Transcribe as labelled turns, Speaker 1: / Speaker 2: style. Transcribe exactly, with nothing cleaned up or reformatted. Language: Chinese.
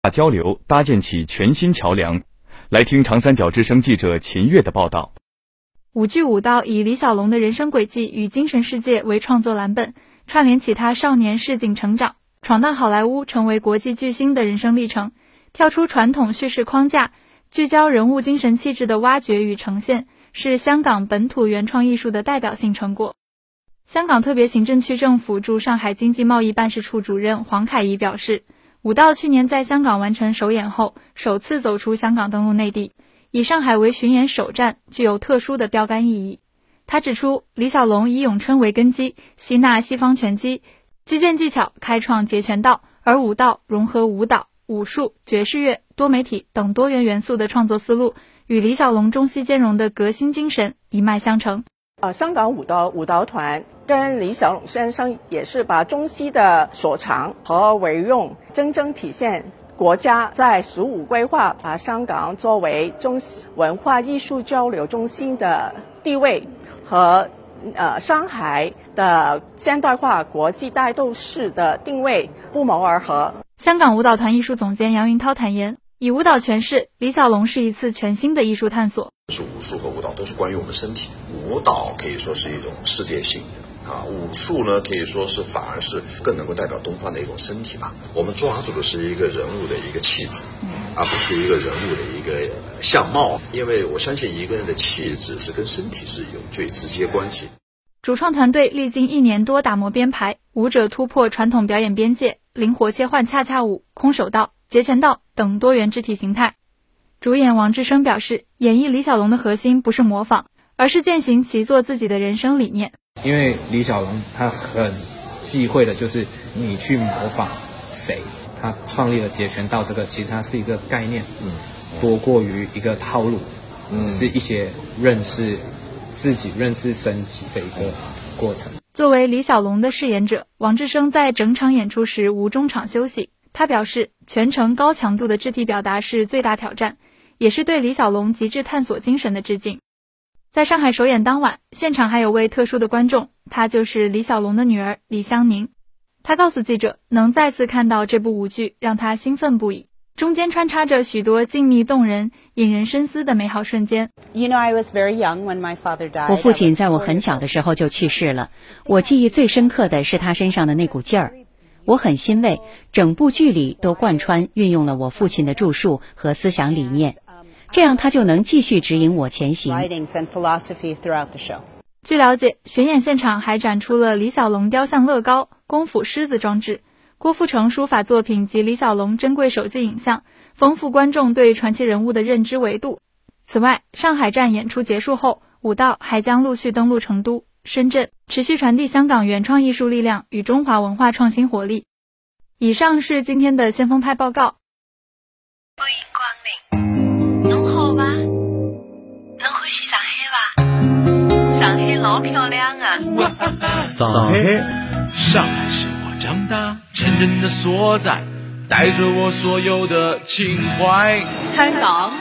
Speaker 1: 交流搭建起全新桥梁。来听长三角之声记者秦月的报道。
Speaker 2: 舞剧《舞道》以李小龙的人生轨迹与精神世界为创作蓝本，串联起他少年市井成长、闯荡好莱坞成为国际巨星的人生历程，跳出传统叙事框架，聚焦人物精神气质的挖掘与呈现，是香港本土原创艺术的代表性成果。香港特别行政区政府驻上海经济贸易办事处主任黄凯仪表示，舞道去年在香港完成首演后，首次走出香港登陆内地，以上海为巡演首站，具有特殊的标杆意义。他指出，李小龙以咏春为根基，吸纳西方拳击，击剑技巧开创截拳道，而舞道融合舞蹈、武术、爵士乐、多媒体等多元元素的创作思路，与李小龙中西兼容的革新精神一脉相承。
Speaker 3: 呃，香港舞蹈舞蹈团跟李小龙先生也是把中西的所长和为用，真正体现国家在十五规划把香港作为中西文化艺术交流中心的地位和呃上海的现代化国际大都市的定位不谋而合。
Speaker 2: 香港舞蹈团艺术总监杨云涛坦言，以舞蹈诠释李小龙是一次全新的艺术探索。
Speaker 4: 是武术和舞蹈都是关于我们身体的，舞蹈可以说是一种世界性的啊，武术呢可以说是反而是更能够代表东方的一种身体吧。我们抓住的是一个人物的一个气质，而不是一个人物的一个相貌，因为我相信一个人的气质是跟身体是有最直接关系的。
Speaker 2: 主创团队历经一年多打磨编排，舞者突破传统表演边界，灵活切换恰恰舞、空手道、截拳道等多元肢体形态。主演王志生表示，演绎李小龙的核心不是模仿，而是践行其做自己的人生理念。
Speaker 5: 因为李小龙他很忌讳的就是你去模仿谁，他创立了截拳道这个，其实它是一个概念，嗯，多过于一个套路，嗯，只是一些认识自己、认识身体的一个过程。
Speaker 2: 作为李小龙的饰演者，王志生在整场演出时无中场休息。他表示，全程高强度的肢体表达是最大挑战，也是对李小龙极致探索精神的致敬。在上海首演当晚，现场还有位特殊的观众，她就是李小龙的女儿李香凝。她告诉记者，能再次看到这部舞剧让她兴奋不已，中间穿插着许多静谧动人、引人深思的美好瞬间。
Speaker 6: 我父亲在我很小的时候就去世了，我记忆最深刻的是他身上的那股劲儿。我很欣慰，整部剧里都贯穿运用了我父亲的著述和思想理念，这样他就能继续指引我前行。
Speaker 2: 据了解，巡演现场还展出了李小龙雕像乐高、功夫狮子装置、郭富城书法作品及李小龙珍贵手机影像，丰富观众对传奇人物的认知维度。此外，上海站演出结束后，舞道还将陆续登陆成都、深圳，持续传递香港原创艺术力量与中华文化创新活力。以上是今天的先锋派报告。
Speaker 7: 欢迎光临，侬好吧？侬欢喜上海吧？上海老漂亮啊！
Speaker 8: 上海，上海是我长大成人的所在，带着我所有的情怀。
Speaker 7: 香港